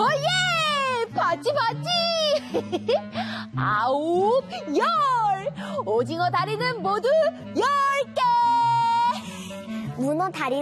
오예! 봤지? 아홉, 열! 오징어 다리는 모두 10개! 문어 다리